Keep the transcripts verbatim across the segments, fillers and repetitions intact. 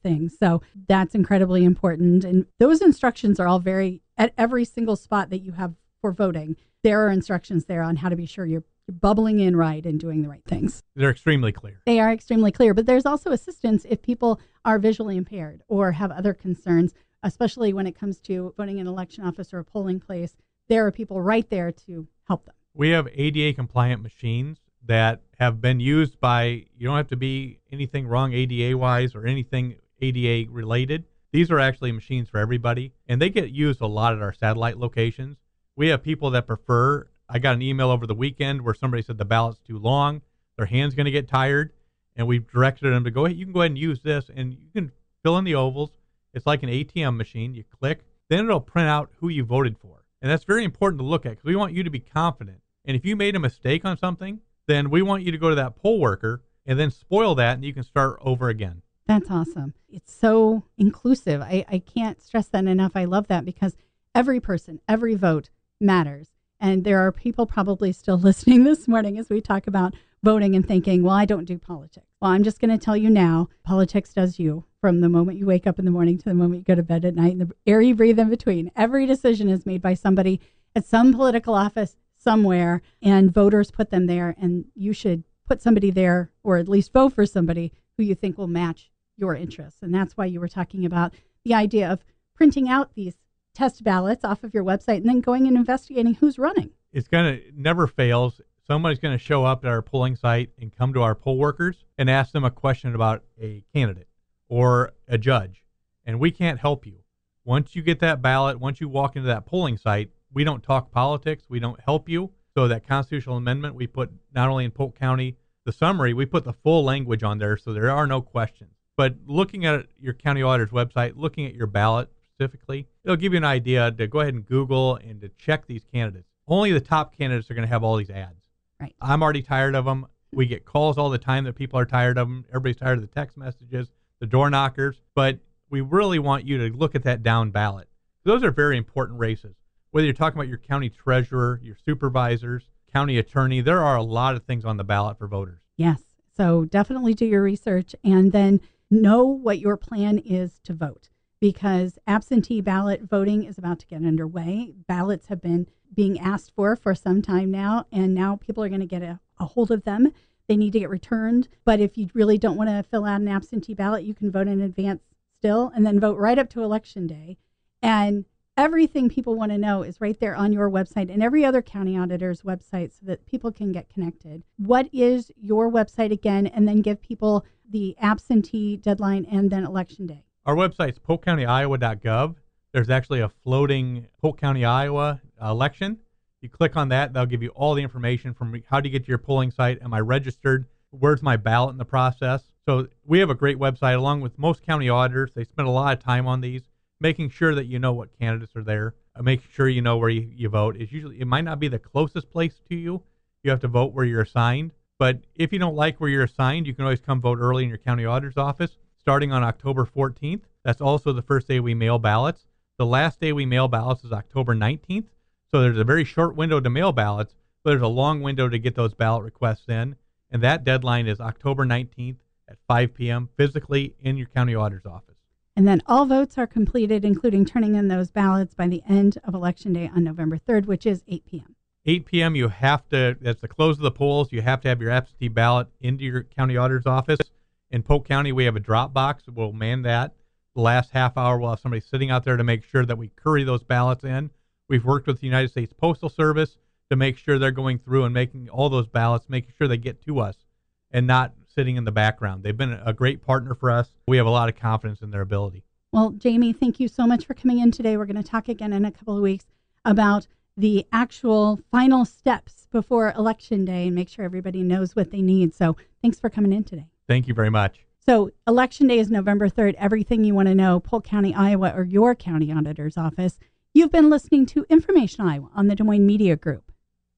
things. So that's incredibly important. And those instructions are all very, at every single spot that you have for voting, there are instructions there on how to be sure you're bubbling in right and doing the right things. They're extremely clear. They are extremely clear, but there's also assistance if people are visually impaired or have other concerns, especially when it comes to voting in an election office or a polling place. There are people right there to help them. We have A D A compliant machines that have been used by, you don't have to be anything wrong A D A wise or anything A D A related. These are actually machines for everybody, and they get used a lot at our satellite locations. We have people that prefer, I got an email over the weekend where somebody said the ballot's too long, their hand's going to get tired, and we've directed them to go ahead, you can go ahead and use this, and you can fill in the ovals. It's like an A T M machine. You click, then it'll print out who you voted for. And that's very important to look at because we want you to be confident. And if you made a mistake on something, then we want you to go to that poll worker and then spoil that, and you can start over again. That's awesome. It's so inclusive. I, I can't stress that enough. I love that because every person, every vote matters. And there are people probably still listening this morning as we talk about voting and thinking, well, I don't do politics. Well, I'm just going to tell you now, politics does you from the moment you wake up in the morning to the moment you go to bed at night and the air you breathe in between. Every decision is made by somebody at some political office somewhere, and voters put them there, and you should put somebody there or at least vote for somebody who you think will match your interests. And that's why you were talking about the idea of printing out these test ballots off of your website and then going and investigating who's running. It's going to never fails. Somebody's going to show up at our polling site and come to our poll workers and ask them a question about a candidate or a judge. And we can't help you. Once you get that ballot, once you walk into that polling site, we don't talk politics. We don't help you. So that constitutional amendment, we put not only in Polk County, the summary, we put the full language on there so there are no questions. But looking at your county auditor's website, looking at your ballot specifically, it'll give you an idea to go ahead and Google and to check these candidates. Only the top candidates are going to have all these ads. Right. I'm already tired of them. We get calls all the time that people are tired of them. Everybody's tired of the text messages, the door knockers. But we really want you to look at that down ballot. Those are very important races. Whether you're talking about your county treasurer, your supervisors, county attorney, there are a lot of things on the ballot for voters. Yes. So definitely do your research and then know what your plan is to vote, because absentee ballot voting is about to get underway. Ballots have been being asked for for some time now, and now people are going to get a, a hold of them. They need to get returned. But if you really don't want to fill out an absentee ballot, you can vote in advance still and then vote right up to Election Day. And everything people want to know is right there on your website and every other county auditor's website so that people can get connected. What is your website again? And then give people the absentee deadline and then Election Day. Our website's polk county iowa dot gov. There's actually a floating Polk County, Iowa election. You click on that, they'll give you all the information from how do you get to your polling site, am I registered, where's my ballot in the process. So we have a great website along with most county auditors. They spend a lot of time on these, making sure that you know what candidates are there, uh, making sure you know where you, you vote. It's usually, it might not be the closest place to you. You have to vote where you're assigned. But if you don't like where you're assigned, you can always come vote early in your county auditor's office starting on October fourteenth. That's also the first day we mail ballots. The last day we mail ballots is October nineteenth. So there's a very short window to mail ballots, but there's a long window to get those ballot requests in. And that deadline is October nineteenth at five p.m. physically in your county auditor's office. And then all votes are completed, including turning in those ballots by the end of Election Day on November third, which is eight p.m. eight p.m. you have to, that's the close of the polls, you have to have your absentee ballot into your county auditor's office. In Polk County, we have a drop box. We'll man that. The last half hour, we'll have somebody sitting out there to make sure that we curry those ballots in. We've worked with the United States Postal Service to make sure they're going through and making all those ballots, making sure they get to us and not sitting in the background. They've been a great partner for us. We have a lot of confidence in their ability. Well, Jamie, thank you so much for coming in today. We're going to talk again in a couple of weeks about the actual final steps before Election Day and make sure everybody knows what they need. So thanks for coming in today. Thank you very much. So Election Day is November third. Everything you want to know, Polk County, Iowa, or your county auditor's office. You've been listening to Information Iowa on the Des Moines Media Group.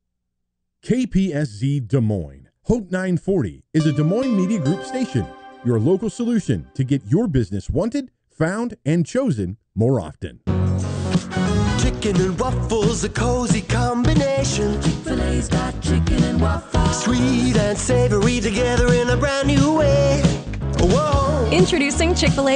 K P S Z Des Moines, Hope nine forty is a Des Moines Media Group station, your local solution to get your business wanted, found, and chosen more often. Chicken and waffles, a cozy combination. Chick-fil-A's got chicken and waffles. Sweet and savory together in a brand new way. Whoa. Introducing Chick-fil-A